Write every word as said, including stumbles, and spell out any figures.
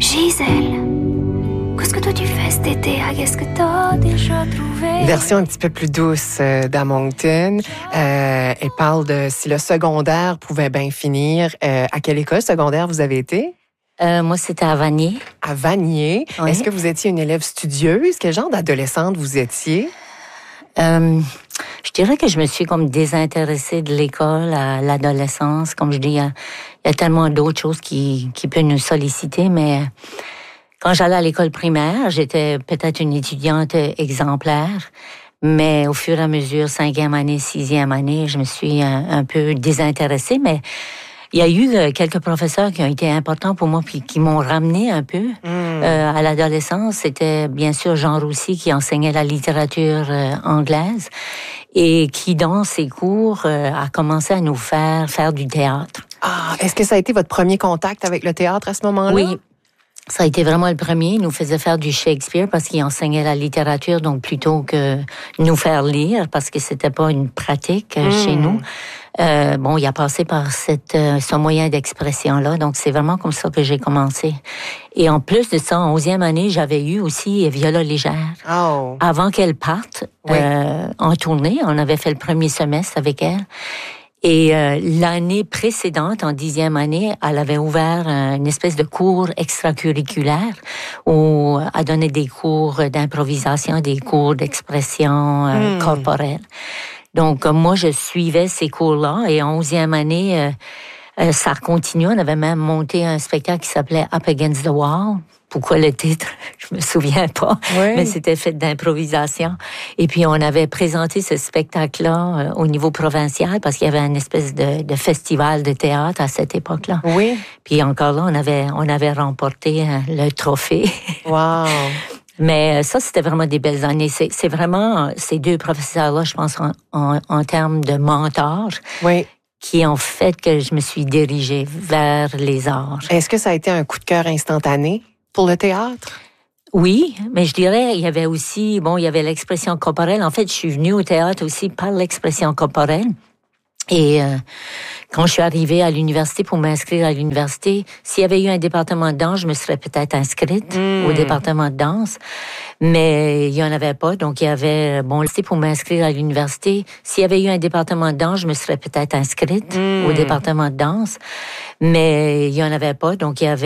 Gisèle, qu'est-ce que toi tu fais cet été? Qu'est-ce que t'as déjà trouvé? Version un petit peu plus douce euh, d'Hamilton. Euh, elle parle de si le secondaire pouvait bien finir. Euh, à quelle école secondaire vous avez été? Euh, moi, c'était à Vanier. À Vanier. Oui. Est-ce que vous étiez une élève studieuse? Quel genre d'adolescente vous étiez? Euh, je dirais que je me suis comme désintéressée de l'école à l'adolescence. Comme je dis, il y a, il y a tellement d'autres choses qui, qui peuvent nous solliciter, mais quand j'allais à l'école primaire, j'étais peut-être une étudiante exemplaire, mais au fur et à mesure, cinquième année, sixième année, je me suis un, un peu désintéressée, mais il y a eu quelques professeurs qui ont été importants pour moi puis qui m'ont ramené un peu mmh. euh, à l'adolescence. C'était bien sûr Jean Roussy qui enseignait la littérature euh, anglaise et qui, dans ses cours, euh, a commencé à nous faire faire du théâtre. Ah, est-ce que ça a été votre premier contact avec le théâtre à ce moment-là? Oui. Ça a été vraiment le premier. Il nous faisait faire du Shakespeare parce qu'il enseignait la littérature, donc plutôt que nous faire lire, parce que c'était pas une pratique mmh. chez nous. Euh, bon, il a passé par cette, euh, ce moyen d'expression-là, donc c'est vraiment comme ça que j'ai commencé. Et en plus de ça, en onzième année, j'avais eu aussi Viola Légère. Oh. Avant qu'elle parte oui. euh, en tournée, on avait fait le premier semestre avec elle. Et euh, l'année précédente, en dixième année, elle avait ouvert une espèce de cours extracurriculaire où elle donnait des cours d'improvisation, des cours d'expression euh, mmh. corporelle. Donc, moi, je suivais ces cours-là et en onzième année, euh, euh, ça continue. On avait même monté un spectacle qui s'appelait Up Against the Wall. Pourquoi le titre? Je me souviens pas. Oui. Mais c'était fait d'improvisation. Et puis, on avait présenté ce spectacle-là euh, au niveau provincial parce qu'il y avait une espèce de, de festival de théâtre à cette époque-là. Oui. Puis encore là, on avait, on avait remporté euh, le trophée. Wow! Mais ça, c'était vraiment des belles années. C'est, c'est vraiment ces deux professeurs-là, je pense, en, en, en termes de mentors, oui. qui ont fait que je me suis dirigée vers les arts. Est-ce que ça a été un coup de cœur instantané pour le théâtre? Oui, mais je dirais, il y avait aussi, bon, il y avait l'expression corporelle. En fait, je suis venue au théâtre aussi par l'expression corporelle. Et euh, quand je suis arrivée à l'université pour m'inscrire à l'université, s'il y avait eu un département de danse, je me serais peut-être inscrite mmh. au département de danse, mais il y en avait pas. Donc il y avait bon, pour m'inscrire à l'université, s'il y avait eu un département de danse, je me serais peut-être inscrite mmh. au département de danse, mais il y en avait pas. Donc il y avait